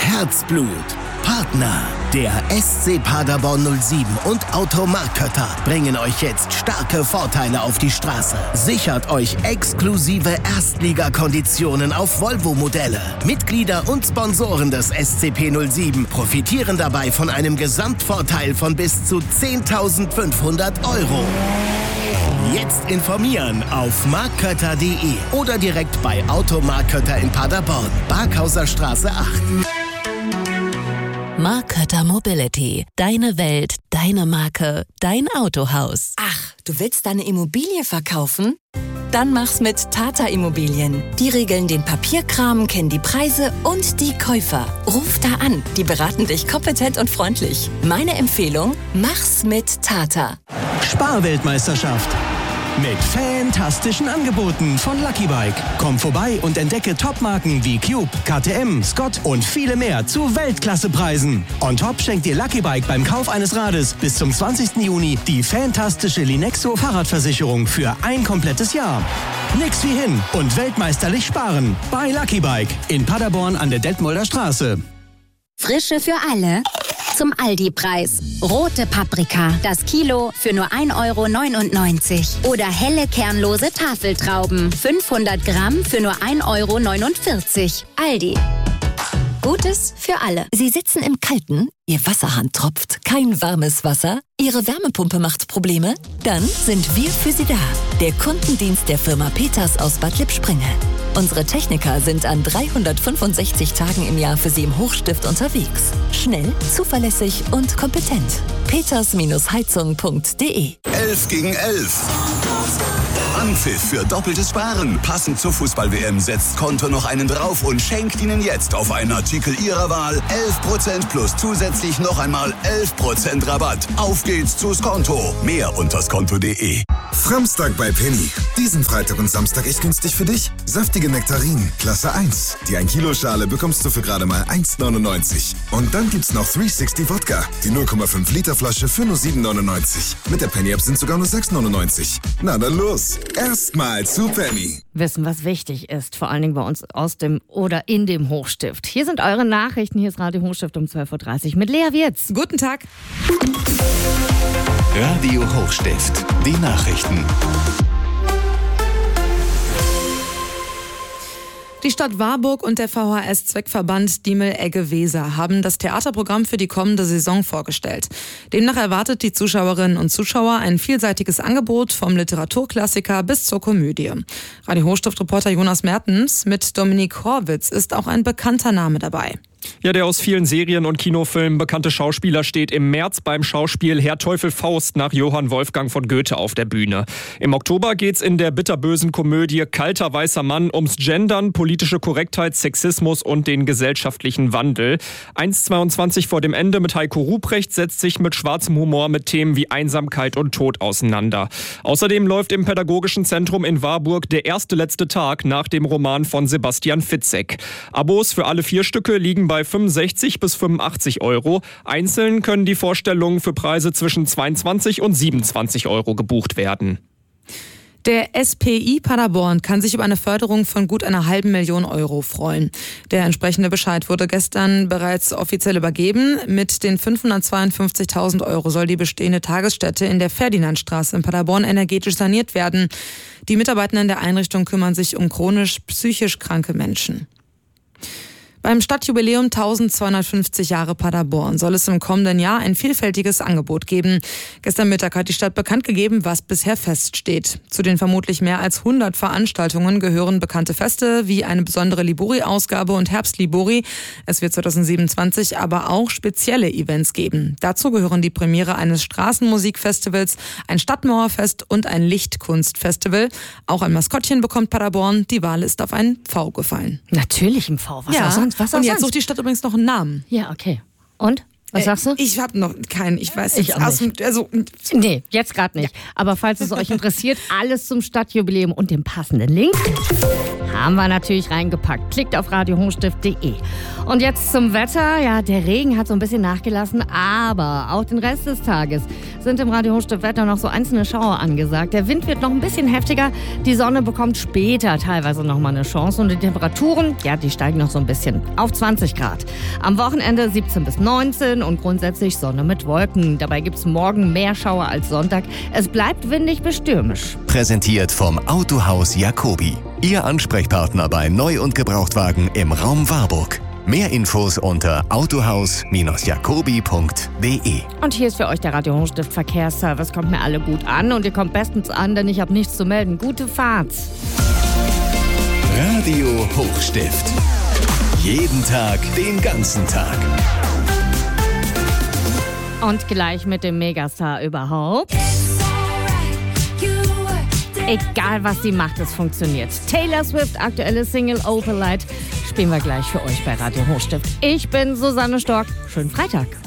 Herzblut. Partner, der SC Paderborn 07 und Automark Kötter bringen euch jetzt starke Vorteile auf die Straße. Sichert euch exklusive Erstligakonditionen auf Volvo-Modelle. Mitglieder und Sponsoren des SCP 07 profitieren dabei von einem Gesamtvorteil von bis zu 10.500 €. Jetzt informieren auf markkötter.de oder direkt bei Automark Kötter in Paderborn, Barkhauser Straße 8. Mark Kötter Mobility. Deine Welt, deine Marke, dein Autohaus. Ach, du willst deine Immobilie verkaufen? Dann mach's mit Tata Immobilien. Die regeln den Papierkram, kennen die Preise und die Käufer. Ruf da an, die beraten dich kompetent und freundlich. Meine Empfehlung, mach's mit Tata. Sparweltmeisterschaft. Mit fantastischen Angeboten von Lucky Bike. Komm vorbei und entdecke Topmarken wie Cube, KTM, Scott und viele mehr zu Weltklassepreisen. On top schenkt dir Lucky Bike beim Kauf eines Rades bis zum 20. Juni die fantastische Linexo Fahrradversicherung für ein komplettes Jahr. Nix wie hin und weltmeisterlich sparen. Bei Lucky Bike in Paderborn an der Detmolder Straße. Frische für alle zum Aldi-Preis. Rote Paprika, das Kilo für nur 1,99 € oder helle kernlose Tafeltrauben, 500 Gramm für nur 1,49 €. Aldi. Gutes für alle. Sie sitzen im Kalten, Ihr Wasserhahn tropft, kein warmes Wasser, Ihre Wärmepumpe macht Probleme? Dann sind wir für Sie da. Der Kundendienst der Firma Peters aus Bad Lippspringe. Unsere Techniker sind an 365 Tagen im Jahr für Sie im Hochstift unterwegs. Schnell, zuverlässig und kompetent. peters-heizung.de 11 gegen 11. Anpfiff für doppeltes Sparen. Passend zur Fußball-WM setzt Konto noch einen drauf und schenkt Ihnen jetzt auf einen Artikel Ihrer Wahl 11% plus zusätzlich noch einmal 11% Rabatt. Auf geht's zu Skonto. Mehr unter skonto.de. Samstag bei Penny. Diesen Freitag und Samstag echt günstig für dich. Saftige Nektarinen, Klasse 1. Die 1 Kilo Schale bekommst du für gerade mal 1,99. Und dann gibt's noch 360 Wodka. Die 0,5 Liter Flasche für nur 7,99. Mit der Penny App sind sogar nur 6,99. Na dann los. Erstmal zu Penny. Wissen, was wichtig ist, vor allen Dingen bei uns aus dem oder in dem Hochstift. Hier sind eure Nachrichten. Hier ist Radio Hochstift um 12.30 Uhr mit Lea Wirz. Guten Tag. Radio Hochstift. Die Nachrichten. Die Stadt Warburg und der VHS-Zweckverband Diemel-Egge-Weser haben das Theaterprogramm für die kommende Saison vorgestellt. Demnach erwartet die Zuschauerinnen und Zuschauer ein vielseitiges Angebot vom Literaturklassiker bis zur Komödie. Radio Hochstift-Reporter Jonas Mertens mit Dominik Horwitz ist auch ein bekannter Name dabei. Ja, der aus vielen Serien und Kinofilmen bekannte Schauspieler steht im März beim Schauspiel Herr Teufel Faust nach Johann Wolfgang von Goethe auf der Bühne. Im Oktober geht's in der bitterbösen Komödie Kalter weißer Mann ums Gendern, politische Korrektheit, Sexismus und den gesellschaftlichen Wandel. 1,22 vor dem Ende mit Heiko Ruprecht setzt sich mit schwarzem Humor mit Themen wie Einsamkeit und Tod auseinander. Außerdem läuft im Pädagogischen Zentrum in Warburg der erste letzte Tag nach dem Roman von Sebastian Fitzek. Abos für alle 4 Stücke liegen bei 65 bis 85 €. Einzeln können die Vorstellungen für Preise zwischen 22 und 27 € gebucht werden. Der SPI Paderborn kann sich über eine Förderung von gut einer halben Million € freuen. Der entsprechende Bescheid wurde gestern bereits offiziell übergeben. Mit den 552.000 € soll die bestehende Tagesstätte in der Ferdinandstraße in Paderborn energetisch saniert werden. Die Mitarbeitenden der Einrichtung kümmern sich um chronisch psychisch kranke Menschen. Beim Stadtjubiläum 1250 Jahre Paderborn soll es im kommenden Jahr ein vielfältiges Angebot geben. Gestern Mittag hat die Stadt bekannt gegeben, was bisher feststeht. Zu den vermutlich mehr als 100 Veranstaltungen gehören bekannte Feste wie eine besondere Libori-Ausgabe und Herbst-Libori. Es wird 2027 aber auch spezielle Events geben. Dazu gehören die Premiere eines Straßenmusikfestivals, ein Stadtmauerfest und ein Lichtkunstfestival. Auch ein Maskottchen bekommt Paderborn. Die Wahl ist auf ein V gefallen. Natürlich im V. Was auch sonst? Und jetzt sucht die Stadt übrigens noch einen Namen. Ja, okay. Und? Was sagst du? Ich habe noch keinen. Ich weiß ich auch nicht. Nee, jetzt gerade nicht. Aber falls es euch interessiert, alles zum Stadtjubiläum und dem passenden Link haben wir natürlich reingepackt. Klickt auf radiohochstift.de. Und jetzt zum Wetter. Ja, der Regen hat so ein bisschen nachgelassen, aber auch den Rest des Tages sind im Radio Hochstift-Wetter noch so einzelne Schauer angesagt. Der Wind wird noch ein bisschen heftiger. Die Sonne bekommt später teilweise noch mal eine Chance. Und die Temperaturen, die steigen noch so ein bisschen auf 20 Grad. Am Wochenende 17 bis 19 und grundsätzlich Sonne mit Wolken. Dabei gibt es morgen mehr Schauer als Sonntag. Es bleibt windig bis stürmisch. Präsentiert vom Autohaus Jacobi. Ihr Ansprechpartner bei Neu- und Gebrauchtwagen im Raum Warburg. Mehr Infos unter autohaus-jacobi.de. Und hier ist für euch der Radio Hochstift Verkehrsservice. Kommt mir alle gut an und ihr kommt bestens an, denn ich habe nichts zu melden. Gute Fahrt. Radio Hochstift. Jeden Tag, den ganzen Tag. Und gleich mit dem Megastar überhaupt. Egal was sie macht, es funktioniert. Taylor Swift, aktuelle Single Opalite, spielen wir gleich für euch bei Radio Hochstift. Ich bin Susanne Stork. Schönen Freitag.